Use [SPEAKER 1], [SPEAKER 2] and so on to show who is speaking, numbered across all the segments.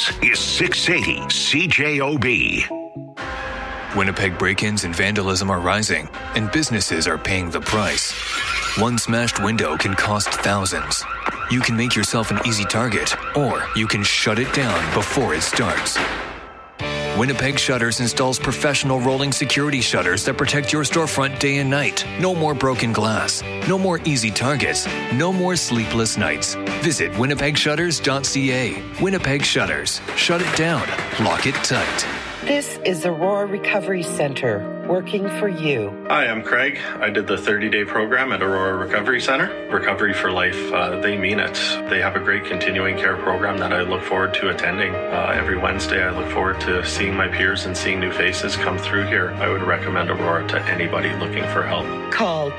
[SPEAKER 1] This is 680 CJOB.
[SPEAKER 2] Winnipeg break-ins and vandalism are rising, and businesses are paying the price. One smashed window can cost thousands. You can make yourself an easy target, or you can shut it down before it starts. Winnipeg Shutters installs professional rolling security shutters that protect your storefront day and night. No more broken glass. No more easy targets. No more sleepless nights. Visit winnipegshutters.ca. Winnipeg Shutters. Shut it down. Lock it tight.
[SPEAKER 3] This is Aurora Recovery Center, working for you.
[SPEAKER 4] Hi, I'm Craig. I did the 30-day program at Aurora Recovery Center. Recovery for life, they mean it. They have a great continuing care program that I look forward to attending. Every Wednesday, I look forward to seeing my peers and seeing new faces come through here. I would recommend Aurora to anybody looking for help.
[SPEAKER 3] Call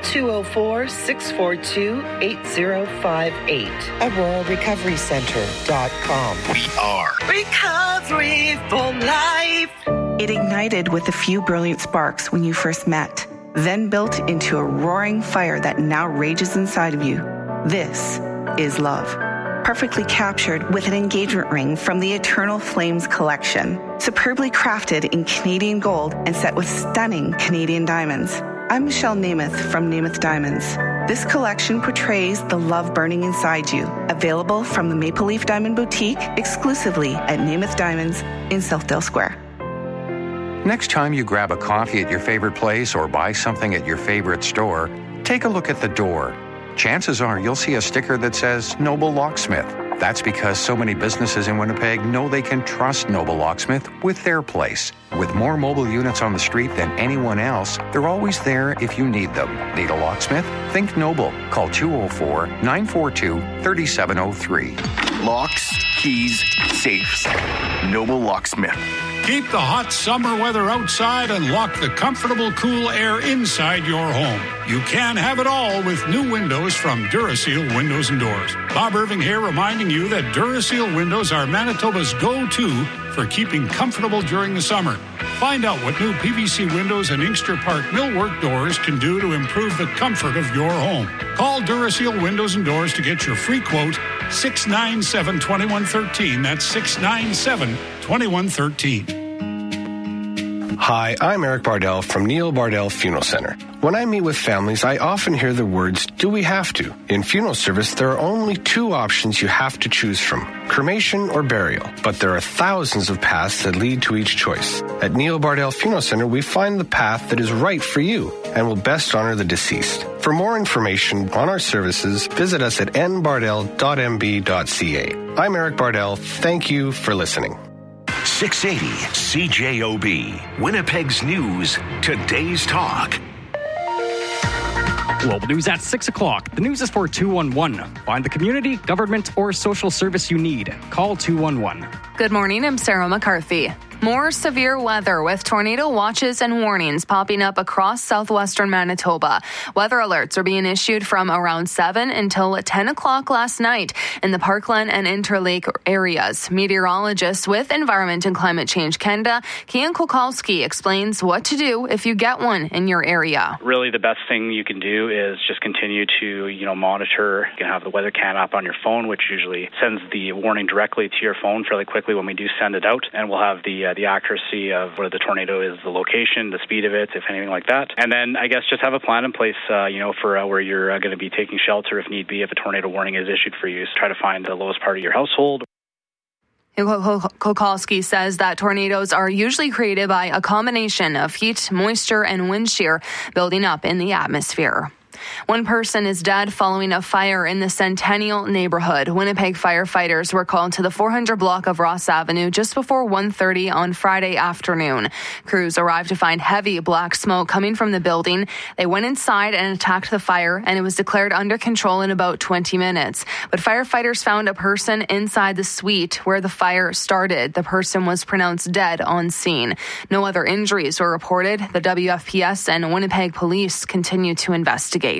[SPEAKER 3] 204-642-8058. AuroraRecoveryCenter.com.
[SPEAKER 1] We are
[SPEAKER 3] Recovery for Life.
[SPEAKER 5] It ignited with a few brilliant sparks when you first met, then built into a roaring fire that now rages inside of you. This is love. Perfectly captured with an engagement ring from the Eternal Flames collection, superbly crafted in Canadian gold and set with stunning Canadian diamonds. I'm Michelle Namath from Namath Diamonds. This collection portrays the love burning inside you. Available from the Maple Leaf Diamond Boutique exclusively at Namath Diamonds in Southdale Square.
[SPEAKER 6] Next time you grab a coffee at your favorite place or buy something at your favorite store, take a look at the door. Chances are you'll see a sticker that says Noble Locksmith. That's because so many businesses in Winnipeg know they can trust Noble Locksmith with their place. With more mobile units on the street than anyone else, they're always there if you need them. Need a locksmith? Think Noble. Call 204-942-3703.
[SPEAKER 7] Locks, keys, safes. Noble Locksmith.
[SPEAKER 8] Keep the hot summer weather outside and lock the comfortable, cool air inside your home. You can have it all with new windows from Duraseal Windows and Doors. Bob Irving here reminding you that Duraseal windows are Manitoba's go-to for keeping comfortable during the summer. Find out what new PVC windows and Inkster Park millwork doors can do to improve the comfort of your home. Call Duraseal Windows and Doors to get your free quote, 697-2113. That's 697-2113.
[SPEAKER 9] Hi, I'm Eric Bardell from Neil Bardell Funeral Center. When I meet with families, I often hear the words, do we have to? In funeral service, there are only two options you have to choose from, cremation or burial. But there are thousands of paths that lead to each choice. At Neil Bardell Funeral Center, we find the path that is right for you and will best honor the deceased. For more information on our services, visit us at nbardell.mb.ca. I'm Eric Bardell. Thank you for listening.
[SPEAKER 1] 680 CJOB. Winnipeg's news. Today's talk.
[SPEAKER 10] Global news at 6 o'clock. The news is for 211. Find the community, government, or social service you need. Call 211.
[SPEAKER 11] Good morning. I'm Sarah McCarthy. More severe weather with tornado watches and warnings popping up across southwestern Manitoba. Weather alerts are being issued from around 7 until 10 o'clock last night in the Parkland and Interlake areas. Meteorologist with Environment and Climate Change Canada, Kian Kokalski, explains what to do if you get one in your area.
[SPEAKER 12] Really, the best thing you can do is just continue to, monitor. You can have the weather can app on your phone, which usually sends the warning directly to your phone fairly quickly when we do send it out, and we'll have the accuracy of where the tornado is, the location, the speed of it, if anything like that. And then I guess just have a plan in place, for where you're going to be taking shelter if need be, if a tornado warning is issued for you. So try to find the lowest part of your household.
[SPEAKER 11] Kokalski says that tornadoes are usually created by a combination of heat, moisture, and wind shear building up in the atmosphere. One person is dead following a fire in the Centennial neighborhood. Winnipeg firefighters were called to the 400 block of Ross Avenue just before 1:30 on Friday afternoon. Crews arrived to find heavy black smoke coming from the building. They went inside and attacked the fire, and it was declared under control in about 20 minutes. But firefighters found a person inside the suite where the fire started. The person was pronounced dead on scene. No other injuries were reported. The WFPS and Winnipeg police continue to investigate.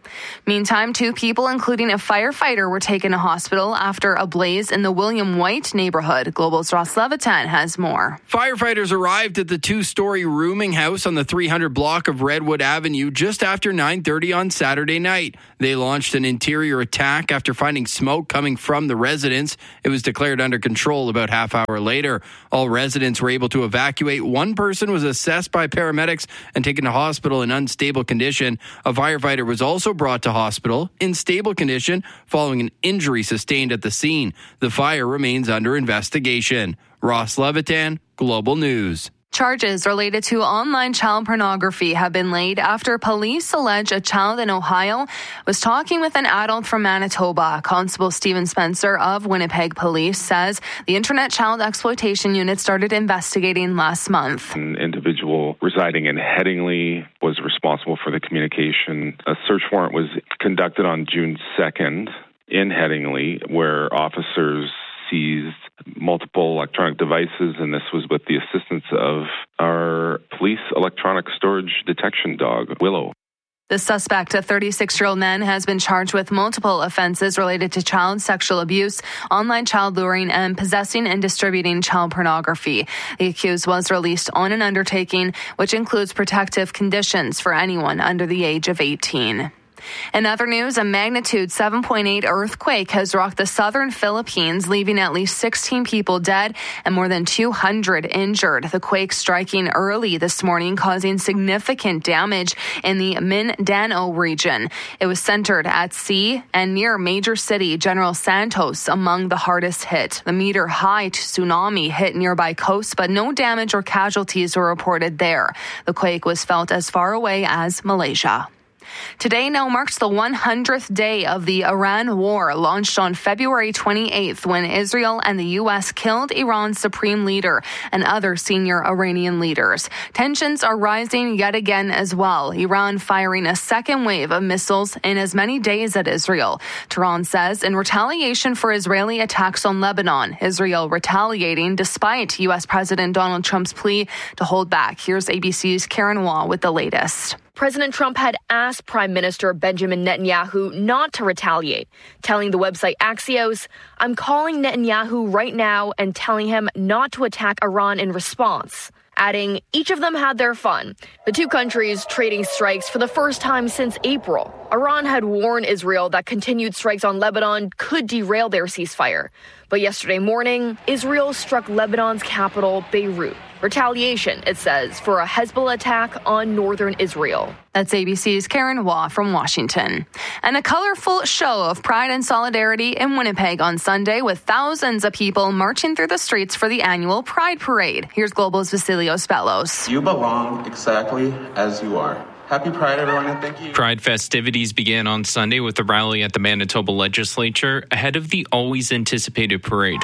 [SPEAKER 11] Meantime, 2 people, including a firefighter, were taken to hospital after a blaze in the William White neighborhood. Global's Ross Levitan has more.
[SPEAKER 13] Firefighters arrived at the 2-story rooming house on the 300 block of Redwood Avenue just after 9:30 on Saturday night. They launched an interior attack after finding smoke coming from the residence. It was declared under control about half hour later. All residents were able to evacuate. One person was assessed by paramedics and taken to hospital in unstable condition. A firefighter was also brought to hospital in stable condition following an injury sustained at the scene. The fire remains under investigation. Ross Levitan, Global News.
[SPEAKER 11] Charges related to online child pornography have been laid after police allege a child in Ohio was talking with an adult from Manitoba. Constable Stephen Spencer of Winnipeg Police says the Internet Child Exploitation Unit started investigating last month.
[SPEAKER 14] An individual residing in Headingley was responsible for the communication. A search warrant was conducted on June 2nd in Headingley, where officers seized multiple electronic devices, and this was with the assistance of our police electronic storage detection dog, Willow.
[SPEAKER 11] The suspect, a 36-year-old man, has been charged with multiple offenses related to child sexual abuse, online child luring, and possessing and distributing child pornography. The accused was released on an undertaking, which includes protective conditions for anyone under the age of 18. In other news, a magnitude 7.8 earthquake has rocked the southern Philippines, leaving at least 16 people dead and more than 200 injured. The quake striking early this morning, causing significant damage in the Mindanao region. It was centered at sea and near major city General Santos, among the hardest hit. The meter-high tsunami hit nearby coasts, but no damage or casualties were reported there. The quake was felt as far away as Malaysia. Today now marks the 100th day of the Iran war, launched on February 28th when Israel and the U.S. killed Iran's supreme leader and other senior Iranian leaders. Tensions are rising yet again as well, Iran firing a second wave of missiles in as many days at Israel. Tehran says in retaliation for Israeli attacks on Lebanon, Israel retaliating despite U.S. President Donald Trump's plea to hold back. Here's ABC's Karen Waugh with the latest.
[SPEAKER 15] President Trump had asked Prime Minister Benjamin Netanyahu not to retaliate, telling the website Axios, "I'm calling Netanyahu right now and telling him not to attack Iran in response," adding, "Each of them had their fun." The two countries trading strikes for the first time since April. Iran had warned Israel that continued strikes on Lebanon could derail their ceasefire. But yesterday morning, Israel struck Lebanon's capital, Beirut. Retaliation, it says, for a Hezbollah attack on northern Israel.
[SPEAKER 11] That's ABC's Karen Waugh from Washington. And a colorful show of pride and solidarity in Winnipeg on Sunday, with thousands of people marching through the streets for the annual Pride Parade. Here's Global's Vasilios Bellos.
[SPEAKER 16] You belong exactly as you are. Happy Pride, everyone, and thank you.
[SPEAKER 17] Pride festivities began on Sunday with a rally at the Manitoba Legislature ahead of the always anticipated parade.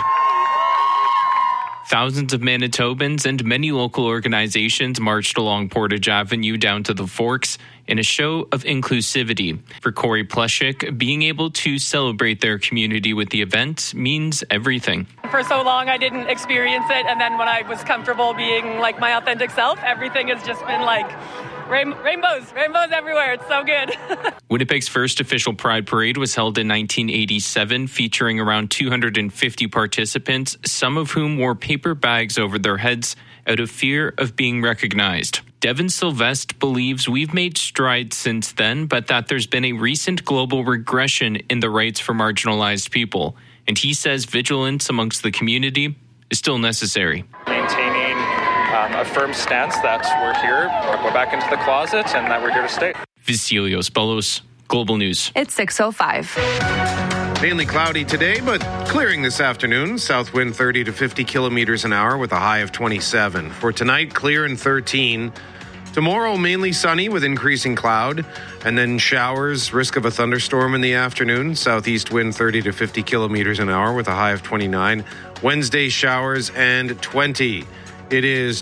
[SPEAKER 17] Thousands of Manitobans and many local organizations marched along Portage Avenue down to the Forks in a show of inclusivity. For Corey Plushik, being able to celebrate their community with the event means everything.
[SPEAKER 18] For so long, I didn't experience it, and then when I was comfortable being like my authentic self, everything has just been like rainbows everywhere. It's so good.
[SPEAKER 17] Winnipeg's first official Pride Parade was held in 1987, featuring around 250 participants, some of whom wore paper bags over their heads out of fear of being recognized. Devin Sylvestre believes we've made strides since then, but that there's been a recent global regression in the rights for marginalized people. And he says vigilance amongst the community is still necessary.
[SPEAKER 19] Maintaining a firm stance that we're here, we're back into the closet, and that we're here to stay.
[SPEAKER 17] Vasilios Bellos, Global News.
[SPEAKER 11] It's 6:05.
[SPEAKER 20] Mainly cloudy today, but clearing this afternoon. South wind 30 to 50 kilometers an hour with a high of 27. For tonight, clear and 13. Tomorrow, mainly sunny with increasing cloud, and then showers, risk of a thunderstorm in the afternoon. Southeast wind 30 to 50 kilometers an hour with a high of 29. Wednesday, showers and 20. It is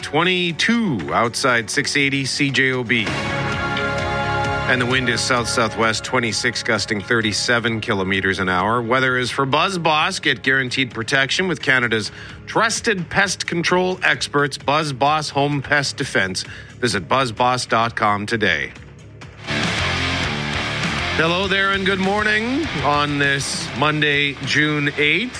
[SPEAKER 20] 22 outside 680 CJOB. And the wind is south-southwest 26, gusting 37 kilometers an hour. Weather is for BuzzBoss. Get guaranteed protection with Canada's trusted pest control experts, BuzzBoss Home Pest Defense. Visit buzzboss.com today. Hello there and good morning on this Monday, June 8th.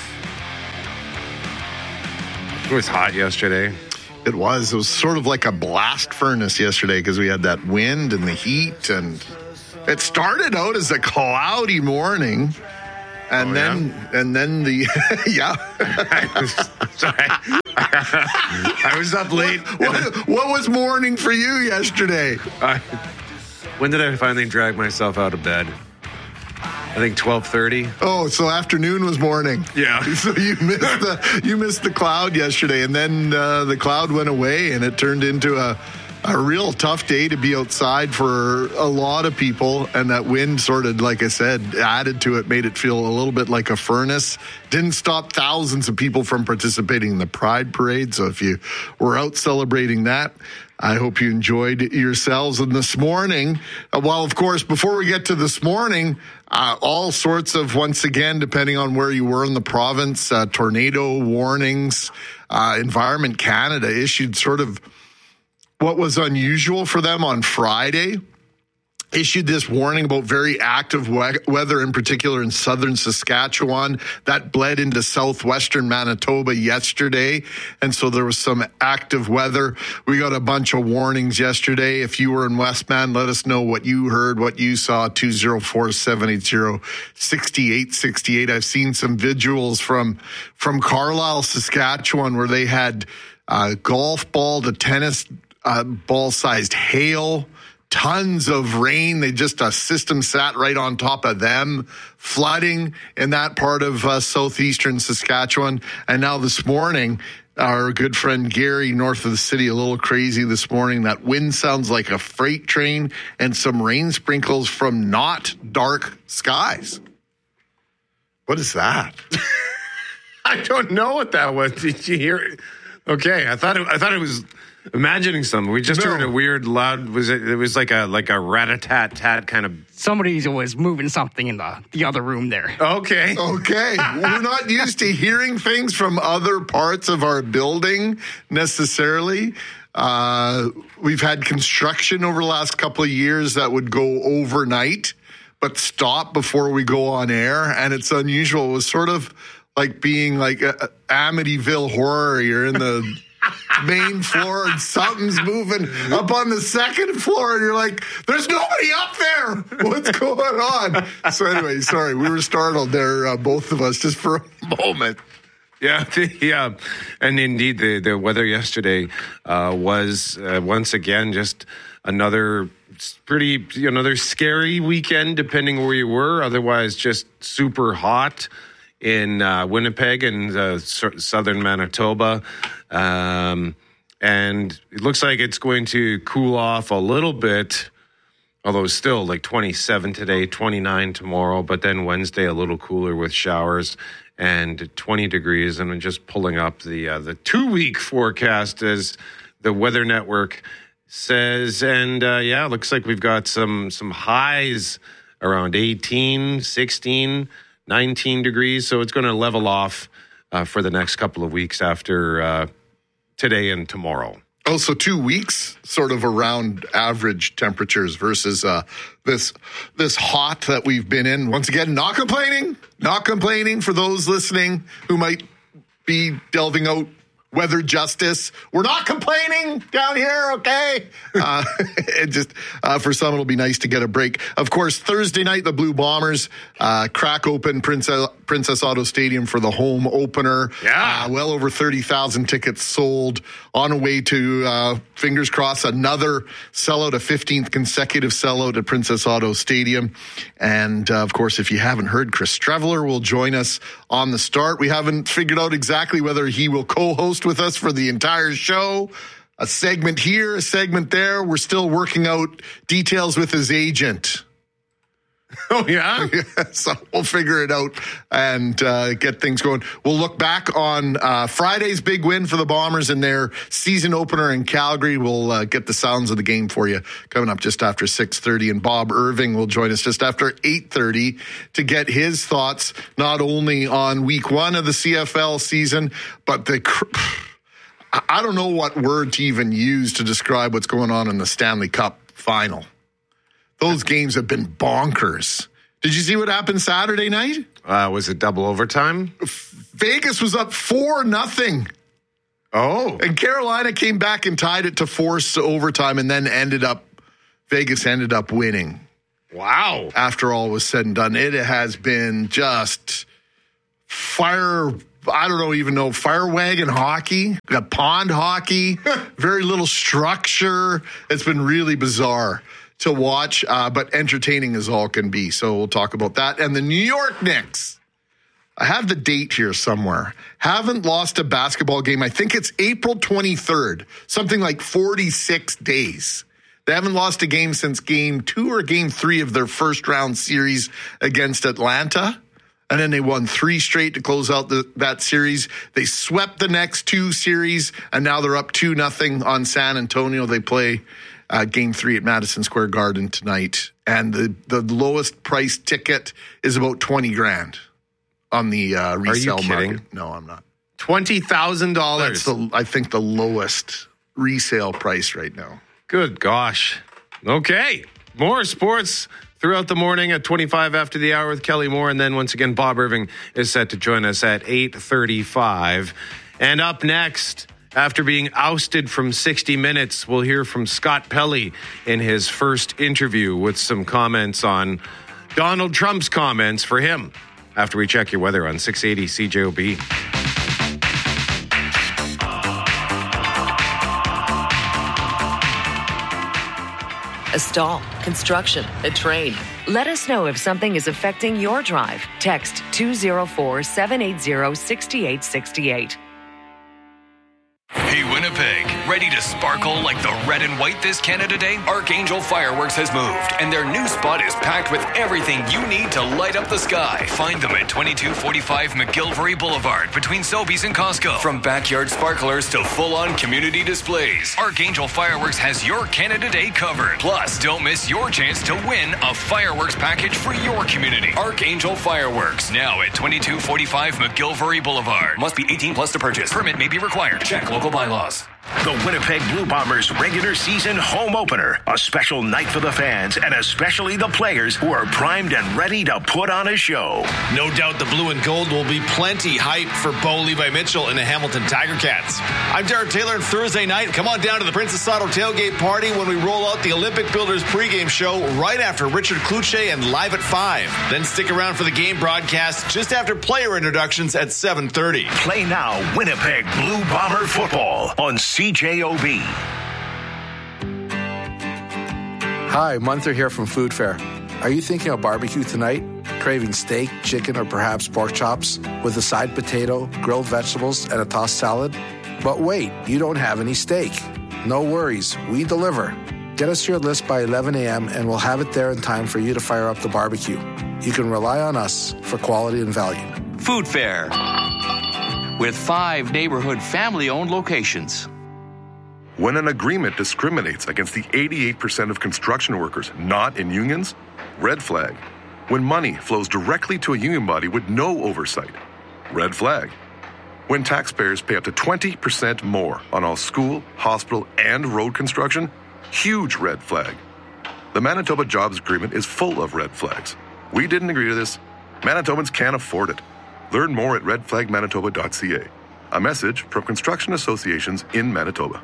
[SPEAKER 20] It was hot yesterday.
[SPEAKER 21] It was sort of like a blast furnace yesterday because we had that wind and the heat, and it started out as a cloudy morning. And then the yeah.
[SPEAKER 20] Sorry. I was up late.
[SPEAKER 21] What was morning for you yesterday?
[SPEAKER 20] When did I finally drag myself out of bed? I think 12:30.
[SPEAKER 21] Oh, so afternoon was morning.
[SPEAKER 20] Yeah.
[SPEAKER 21] So you missed the cloud yesterday, and then the cloud went away, and it turned into a real tough day to be outside for a lot of people. And that wind sort of, like I said, added to it, made it feel a little bit like a furnace. Didn't stop thousands of people from participating in the Pride Parade. So if you were out celebrating that, I hope you enjoyed yourselves. And this morning, well, of course, before we get to this morning, all sorts of, once again, depending on where you were in the province, tornado warnings. Environment Canada issued sort of what was unusual for them on Friday, issued this warning about very active weather, in particular in southern Saskatchewan. That bled into southwestern Manitoba yesterday, and so there was some active weather. We got a bunch of warnings yesterday. If you were in Westman, let us know what you heard, what you saw, 204-780-6868. I've seen some visuals from Carlisle, Saskatchewan, where they had golf ball to tennis ball-sized hail, tons of rain. A system sat right on top of them, flooding in that part of southeastern Saskatchewan. And now this morning, our good friend Gary, north of the city, a little crazy this morning. That wind sounds like a freight train, and some rain sprinkles from not dark skies. What is that?
[SPEAKER 20] I don't know what that was. Did you hear it? Okay, I thought it was imagining something. We just heard a weird loud. It was like a rat-a-tat-tat kind of.
[SPEAKER 10] Somebody was moving something in the other room there.
[SPEAKER 20] Okay.
[SPEAKER 21] We're not used to hearing things from other parts of our building necessarily. We've had construction over the last couple of years that would go overnight, but stop before we go on air, and it's unusual. It was sort of like being like Amityville Horror. You're in the main floor and something's moving up on the second floor, and you're like, there's nobody up there. What's going on? So anyway, sorry, we were startled there, both of us, just for a moment.
[SPEAKER 20] Yeah. And indeed, the weather yesterday was once again just another scary weekend, depending where you were. Otherwise, just super hot in Winnipeg and southern Manitoba. And it looks like it's going to cool off a little bit, although it's still like 27 today, 29 tomorrow, but then Wednesday a little cooler with showers and 20 degrees. And I'm just pulling up the 2-week forecast as the Weather Network says. And it looks like we've got some highs around 18, 16, 19 degrees. So it's going to level off for the next couple of weeks after today and tomorrow.
[SPEAKER 21] Oh, so 2 weeks sort of around average temperatures versus this hot that we've been in. Once again, not complaining for those listening who might be delving out weather justice. We're not complaining down here, okay? For some, it'll be nice to get a break. Of course, Thursday night, the Blue Bombers crack open Princess Auto Stadium for the home opener.
[SPEAKER 20] Yeah.
[SPEAKER 21] Well over 30,000 tickets sold, on a way to, fingers crossed, another sellout, a 15th consecutive sellout at Princess Auto Stadium. And, of course, if you haven't heard, Chris Streveler will join us on the start. We haven't figured out exactly whether he will co-host with us for the entire show. A segment here, a segment there. We're still working out details with his agent.
[SPEAKER 20] Oh, yeah?
[SPEAKER 21] So we'll figure it out and get things going. We'll look back on Friday's big win for the Bombers in their season opener in Calgary. We'll get the sounds of the game for you coming up just after 6:30. And Bob Irving will join us just after 8:30 to get his thoughts not only on week one of the CFL season, but I don't know what word to even use to describe what's going on in the Stanley Cup final. Those games have been bonkers. Did you see what happened Saturday night?
[SPEAKER 20] Was it double overtime?
[SPEAKER 21] Vegas was up 4-0.
[SPEAKER 20] Oh.
[SPEAKER 21] And Carolina came back and tied it to force overtime and then Vegas ended up winning.
[SPEAKER 20] Wow.
[SPEAKER 21] After all was said and done, it has been just fire wagon hockey, pond hockey, very little structure. It's been really bizarre to watch, but entertaining as all can be. So we'll talk about that. And the New York Knicks, I have the date here somewhere, haven't lost a basketball game. I think it's April 23rd, something like 46 days. They haven't lost a game since game 2 or game 3 of their first round series against Atlanta. And then they won 3 straight to close out that series. They swept the next 2 series, and now they're up 2-0 on San Antonio. They play game 3 at Madison Square Garden tonight. And the lowest price ticket is about $20,000 on the resale market.
[SPEAKER 20] Are you kidding?
[SPEAKER 21] No, I'm not.
[SPEAKER 20] $20,000.
[SPEAKER 21] That's I think the lowest resale price right now.
[SPEAKER 20] Good gosh. Okay. More sports throughout the morning at 25 after the hour with Kelly Moore. And then once again, Bob Irving is set to join us at 8:35. And up next, after being ousted from 60 Minutes, we'll hear from Scott Pelley in his first interview with some comments on Donald Trump's comments for him. After we check your weather on 680 CJOB.
[SPEAKER 2] A stall, construction, a train. Let us know if something is affecting your drive. Text 204-780-6868.
[SPEAKER 22] Hey, Winnipeg, ready to sparkle like the red and white this Canada Day? Archangel Fireworks has moved, and their new spot is packed with everything you need to light up the sky. Find them at 2245 McGilvery Boulevard between Sobeys and Costco. From backyard sparklers to full-on community displays, Archangel Fireworks has your Canada Day covered. Plus, don't miss your chance to win a fireworks package for your community. Archangel Fireworks, now at 2245 McGilvery Boulevard. Must be 18 plus to purchase. Permit may be required. Check local bylaws.
[SPEAKER 1] The Winnipeg Blue Bombers regular season home opener. A special night for the fans and especially the players who are primed and ready to put on a show.
[SPEAKER 23] No doubt the blue and gold will be plenty hype for Bo Levi Mitchell and the Hamilton Tiger Cats. I'm Derek Taylor, and Thursday night, come on down to the Princess Auto tailgate party when we roll out the Olympic Builders pregame show right after Richard Kluche and Live at 5. Then stick around for the game broadcast just after player introductions at 7:30.
[SPEAKER 1] Play now Winnipeg Blue Bomber football on CJOB.
[SPEAKER 24] Hi, Munther here from Food Fair. Are you thinking of barbecue tonight? Craving steak, chicken, or perhaps pork chops with a side potato, grilled vegetables, and a tossed salad? But wait, you don't have any steak. No worries, we deliver. Get us your list by 11 a.m. and we'll have it there in time for you to fire up the barbecue. You can rely on us for quality and value.
[SPEAKER 25] Food Fair, with 5 neighborhood family-owned locations.
[SPEAKER 26] When an agreement discriminates against the 88% of construction workers not in unions, red flag. When money flows directly to a union body with no oversight, red flag. When taxpayers pay up to 20% more on all school, hospital, and road construction, huge red flag. The Manitoba Jobs Agreement is full of red flags. We didn't agree to this. Manitobans can't afford it. Learn more at redflagmanitoba.ca. A message from construction associations in Manitoba.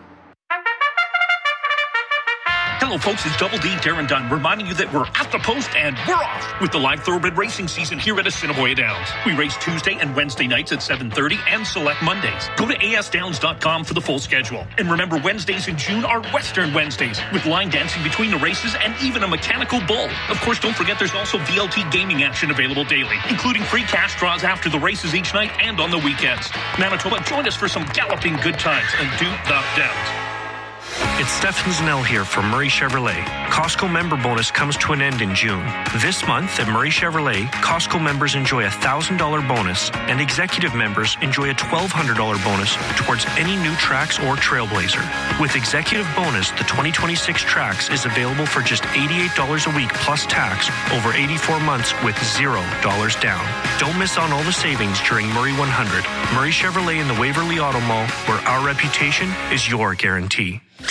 [SPEAKER 27] Hello, folks. It's Double D, Darren Dunn, reminding you that we're at the post and we're off with the live thoroughbred racing season here at Assiniboia Downs. We race Tuesday and Wednesday nights at 7:30 and select Mondays. Go to asdowns.com for the full schedule. And remember, Wednesdays in June are Western Wednesdays with line dancing between the races and even a mechanical bull. Of course, don't forget there's also VLT gaming action available daily, including free cash draws after the races each night and on the weekends. Manitoba, join us for some galloping good times and do the Downs.
[SPEAKER 28] It's Stefan Zanell here from Murray Chevrolet. Costco member bonus comes to an end in June. This month at Murray Chevrolet, Costco members enjoy a $1,000 bonus and executive members enjoy a $1,200 bonus towards any new Trax or Trailblazer. With executive bonus, the 2026 Trax is available for just $88 a week plus tax over 84 months with $0 down. Don't miss on all the savings during Murray 100. Murray Chevrolet in the Waverly Auto Mall, where our reputation is your guarantee.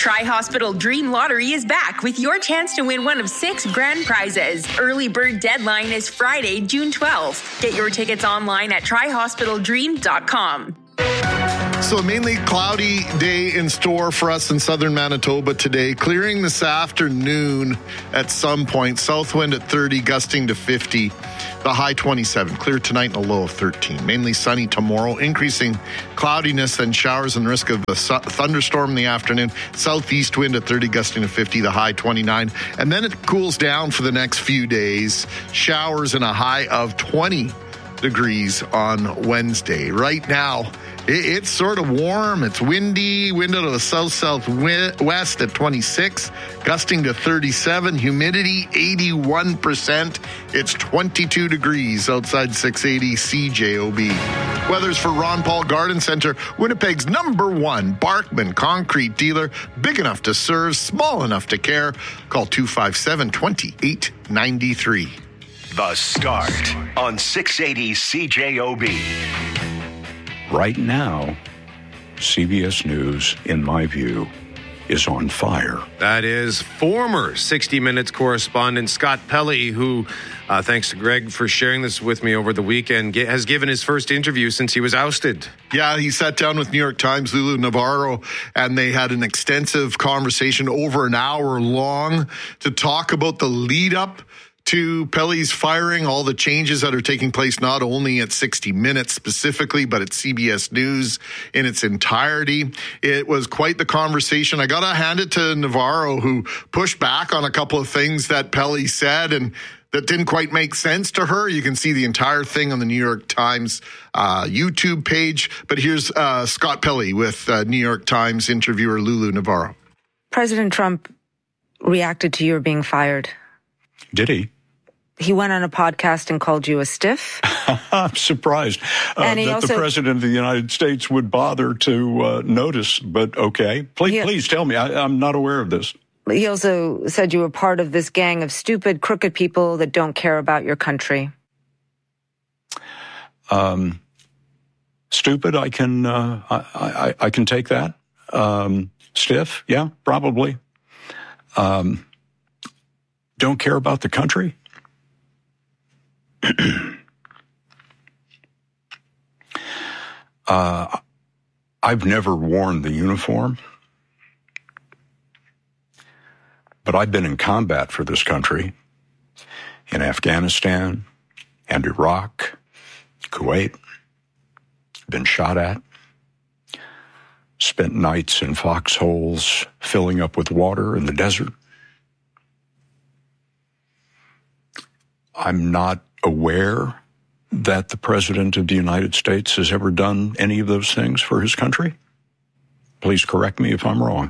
[SPEAKER 3] Tri-Hospital Dream Lottery is back with your chance to win one of 6 grand prizes. Early bird deadline is Friday, June 12th. Get your tickets online at trihospitaldream.com.
[SPEAKER 21] So a mainly cloudy day in store for us in southern Manitoba today. Clearing this afternoon at some point. South wind at 30, gusting to 50. The high 27. Clear tonight and a low of 13. Mainly sunny tomorrow. Increasing cloudiness and showers and risk of a thunderstorm in the afternoon. Southeast wind at 30, gusting to 50. The high 29. And then it cools down for the next few days. Showers and a high of 20 degrees on Wednesday. Right now, it's sort of warm. It's windy. Wind out of the south-southwest at 26, gusting to 37. Humidity 81%. It's 22 degrees outside 680 CJOB. Weather's for Ron Paul Garden Center, Winnipeg's #1 Barkman concrete dealer. Big enough to serve, small enough to care. Call 257-2893.
[SPEAKER 1] The Start on 680 CJOB.
[SPEAKER 4] Right now, CBS News, in my view, is on fire.
[SPEAKER 20] That is former 60 Minutes correspondent Scott Pelley, who, thanks to Greg for sharing this with me over the weekend, has given his first interview since he was ousted.
[SPEAKER 21] Yeah, he sat down with New York Times' Lulu Navarro, and they had an extensive conversation over an hour long to talk about the lead-up to Pelley's firing, all the changes that are taking place not only at 60 Minutes specifically, but at CBS News in its entirety. It was quite the conversation. I got to hand it to Navarro, who pushed back on a couple of things that Pelley said and that didn't quite make sense to her. You can see the entire thing on the New York Times YouTube page. But here's Scott Pelley with New York Times interviewer Lulu Navarro.
[SPEAKER 5] President Trump reacted to your being fired.
[SPEAKER 4] Did he?
[SPEAKER 5] He went on a podcast and called you a stiff.
[SPEAKER 4] I'm surprised that the President of the United States would bother to notice, but okay. Please tell me. I'm not aware of this.
[SPEAKER 5] He also said you were part of this gang of stupid, crooked people that don't care about your country.
[SPEAKER 4] Stupid, I can take that. Stiff, yeah, probably. Don't care about the country. I've never worn the uniform, but I've been in combat for this country in Afghanistan and Iraq, Kuwait, been shot at, spent nights in foxholes filling up with water in the desert. I'm not aware that the President of the United States has ever done any of those things for his country. Please correct me if I'm wrong.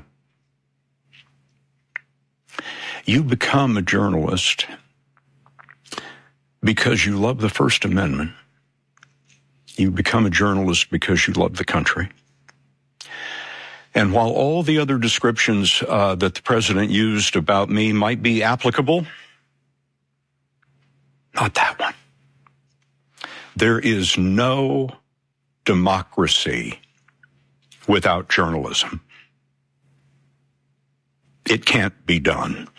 [SPEAKER 4] You become a journalist because you love the First Amendment. You become a journalist because you love the country. And while all the other descriptions that the President used about me might be applicable, not that one. There is no democracy without journalism. It can't be done.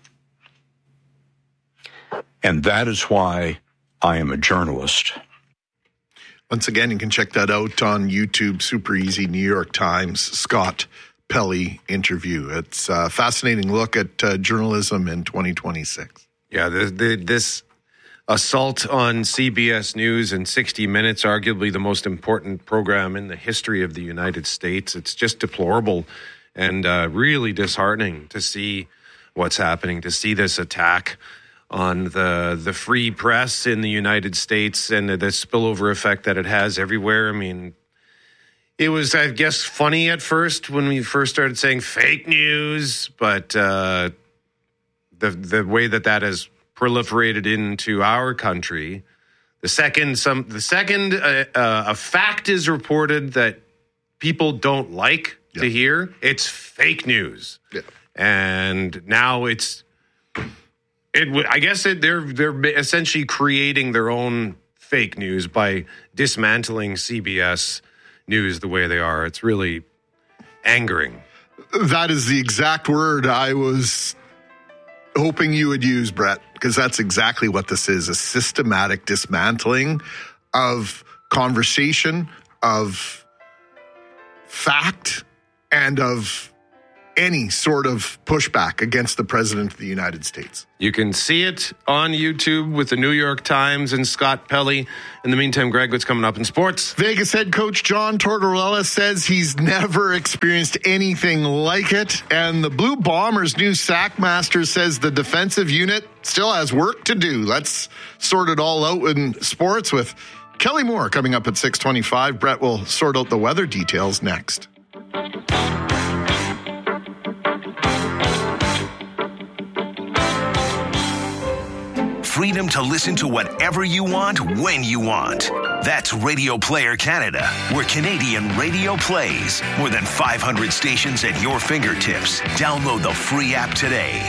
[SPEAKER 4] And that is why I am a journalist.
[SPEAKER 21] Once again, you can check that out on YouTube. Super easy. New York Times, Scott Pelley interview. It's a fascinating look at journalism in 2026.
[SPEAKER 20] Yeah, this assault on CBS News and 60 Minutes, arguably the most important program in the history of the United States. It's just deplorable and really disheartening to see what's happening, to see this attack on the free press in the United States and the spillover effect that it has everywhere. I mean, it was, I guess, funny at first when we first started saying fake news, but the way that has proliferated into our country. The second a fact is reported that people don't like to hear, it's fake news. Yeah. And now I guess they're essentially creating their own fake news by dismantling CBS News the way they are. It's really angering.
[SPEAKER 21] That is the exact word I was hoping you would use, Brett, because that's exactly what this is, a systematic dismantling of conversation, of fact, and of any sort of pushback against the President of the United States.
[SPEAKER 20] You can see it on YouTube with the New York Times and Scott Pelley. In the meantime, Greg, what's coming up in sports?
[SPEAKER 21] Vegas head coach John Tortorella says he's never experienced anything like it. And the Blue Bombers' new sackmaster says the defensive unit still has work to do. Let's sort it all out in sports with Kelly Moore coming up at 6:25. Brett will sort out the weather details next.
[SPEAKER 1] Freedom to listen to whatever you want, when you want. That's Radio Player Canada, where Canadian radio plays. More than 500 stations at your fingertips. Download the free app today.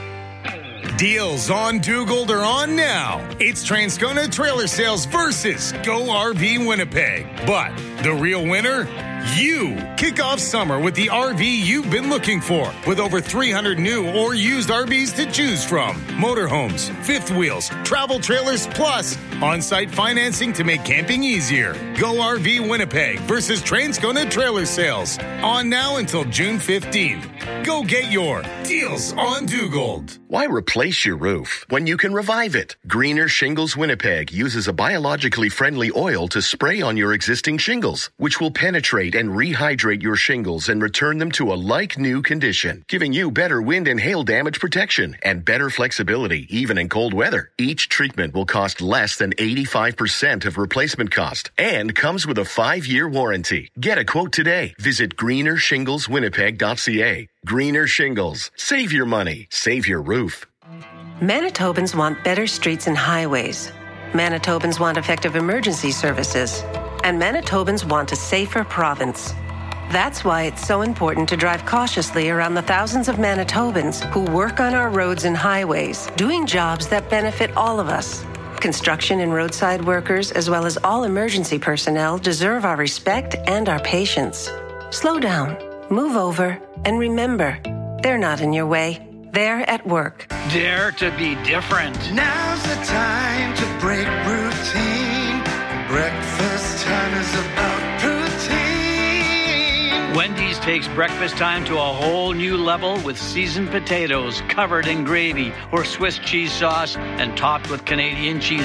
[SPEAKER 6] Deals on Dugald are on now. It's Transcona Trailer Sales versus Go RV Winnipeg. But the real winner? You. Kick off summer with the RV you've been looking for, with over 300 new or used RVs to choose from. Motorhomes, fifth wheels, travel trailers, plus on-site financing to make camping easier. Go RV Winnipeg versus Transcona Trailer Sales. On now until June 15th. Go get your Deals on Dugald.
[SPEAKER 7] Why replace your roof when you can revive it? Greener Shingles Winnipeg uses a biologically friendly oil to spray on your existing shingles, which will penetrate and rehydrate your shingles and return them to a like-new condition, giving you better wind and hail damage protection and better flexibility, even in cold weather. Each treatment will cost less than 85% of replacement cost and comes with a 5-year warranty. Get a quote today. Visit greenershingleswinnipeg.ca. Greener Shingles. Save your money. Save your roof.
[SPEAKER 8] Manitobans want better streets and highways. Manitobans want effective emergency services. And Manitobans want a safer province. That's why it's so important to drive cautiously around the thousands of Manitobans who work on our roads and highways, doing jobs that benefit all of us. Construction and roadside workers, as well as all emergency personnel, deserve our respect and our patience. Slow down, move over, and remember, they're not in your way. They're at work.
[SPEAKER 9] Dare to be different.
[SPEAKER 12] Now's the time to break routine. Breakfast time is about poutine.
[SPEAKER 9] Wendy's takes breakfast time to a whole new level with seasoned potatoes covered in gravy or Swiss cheese sauce and topped with Canadian cheese